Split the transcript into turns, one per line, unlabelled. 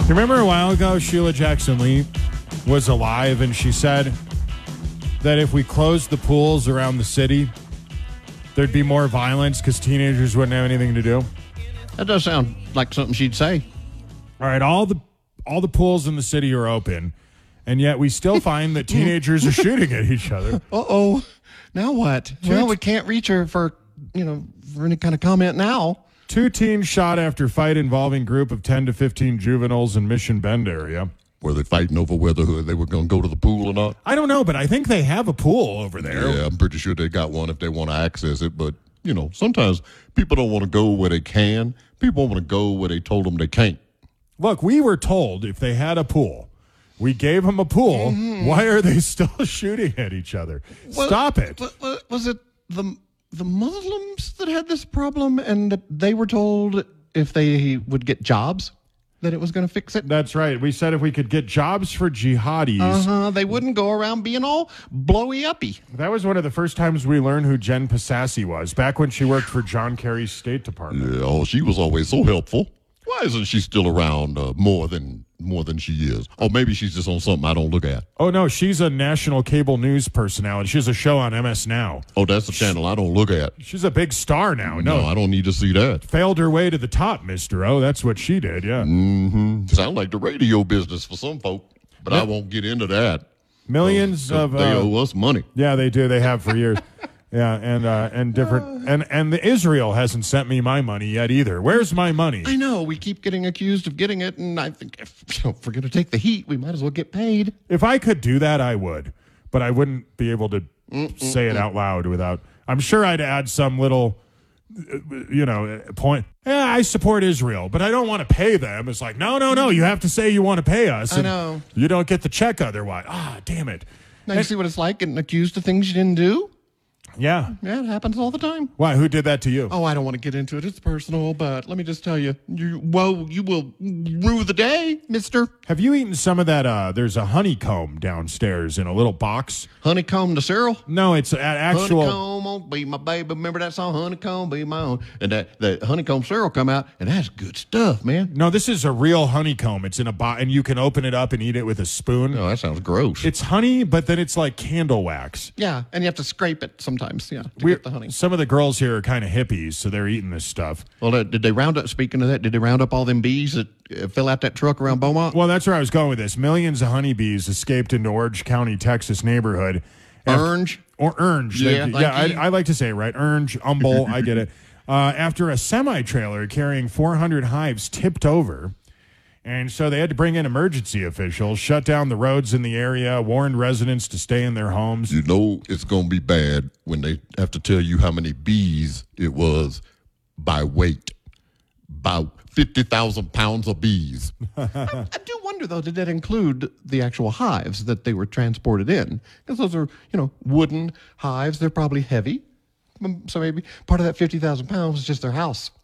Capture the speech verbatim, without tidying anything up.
Remember a while ago, Sheila Jackson Lee was alive, and she said that if we closed the pools around the city, there'd be more violence because teenagers wouldn't have anything to do.
That does sound like something she'd say.
All right, all the all the pools in the city are open, and yet we still find that teenagers are shooting at each other.
Uh-oh. Now what? Well, we can't reach her for, you know, for any kind of comment now.
Two teens shot after fight involving group of ten to fifteen juveniles in Mission Bend area.
Were they fighting over whether they were going to go to the pool or not?
I don't know, but I think they have a pool over there.
Yeah, I'm pretty sure they got one if they want to access it. But, you know, sometimes people don't want to go where they can. People want to go where they told them they can't.
Look, we were told if they had a pool, we gave them a pool. Mm-hmm. Why are they still shooting at each other? Well, Stop it.
Was it the the Muslims that had this problem and that they were told if they would get jobs that it was going to fix it?
That's right. We said if we could get jobs for jihadis.
Uh-huh. They wouldn't go around being all blowy-uppy.
That was one of the first times we learned who Jen Psaki was, back when she worked for John Kerry's State Department.
Yeah, oh, she was always so helpful. Why isn't she still around uh, more than more than she is? Or maybe she's just on something I don't look at.
Oh, no, she's a national cable news personality. She has a show on M S Now.
Oh, that's the channel I don't look at.
She's a big star now. No,
no I don't need to see that.
Failed her way to the top, Mister O. That's what she did, yeah.
Mm-hmm. Sound like the radio business for some folk, but yeah. I won't get into that.
Millions of...
They
uh,
owe us money.
Yeah, they do. They have for years. Yeah, and uh, and different and and the Israel hasn't sent me my money yet either. Where's my money?
I know we keep getting accused of getting it, and I think if, you know, if we're going to take the heat, we might as well get paid.
If I could do that, I would, but I wouldn't be able to Mm-mm-mm. say it out loud without. I'm sure I'd add some little, you know, point. Yeah, I support Israel, but I don't want to pay them. It's like no, no, no. You have to say you want to pay us.
I know.
You don't get the check otherwise. Ah, damn it.
Now you see what it's like getting accused of things you didn't do.
Yeah.
Yeah, it happens all the time.
Why? Who did that to you?
Oh, I don't want to get into it. It's personal, but let me just tell you, you whoa, you will rue the day, mister.
Have you eaten some of that? Uh, there's a honeycomb downstairs in a little box.
Honeycomb to cereal?
No, it's an actual.
Honeycomb won't be my baby. Remember that song, Honeycomb Be My Own? And that, that honeycomb cereal come out, and that's good stuff, man.
No, this is a real honeycomb. It's in a box, and you can open it up and eat it with a spoon.
Oh, that sounds gross.
It's honey, but then it's like candle wax.
Yeah, and you have to scrape it sometimes, yeah, to
We're,
get the honey.
Some of the girls here are kind of hippies, so they're eating this stuff.
Well, uh, did they round up, speaking of that, did they round up all them bees that uh, fill out that truck around Beaumont?
Well, that's where I was going with this. Millions of honeybees escaped into Orange County, Texas neighborhood.
Orange?
Or Orange.
Yeah,
they,
like
yeah I, I like to say it right. Orange, Humble, I get it. Uh, after a semi-trailer carrying four hundred hives tipped over, and so they had to bring in emergency officials, shut down the roads in the area, warned residents to stay in their homes.
You know it's going to be bad when they have to tell you how many bees it was by weight. By fifty thousand pounds of bees.
I, I do wonder, though, did that include the actual hives that they were transported in? Because those are, you know, wooden hives. They're probably heavy. So maybe part of that fifty thousand pounds is just their house.